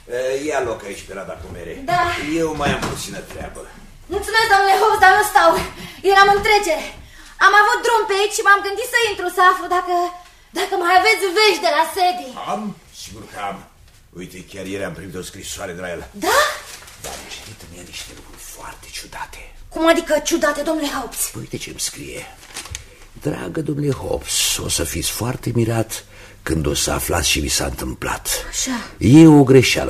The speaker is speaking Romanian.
Ia loc aici pe rada cu mere. Da. Eu mai am puțină treabă. Mulțumesc, domnule Hobbs, dar nu stau. Eram în trecere. Am avut drum pe aici și m-am gândit să intru să aflu dacă mai aveți vești de la Sedi. Am? Sigur că am. Uite, chiar ieri am primit o scrisoare de la el. Da? Dar am citit în ea niște lucruri foarte ciudate. Cum adică ciudate, domnule Hobbs? Uite ce-mi scrie. Dragă domnule Hobbs, o să fiți foarte mirat când o să aflați ce vi s-a întâmplat. Așa. E o greșeală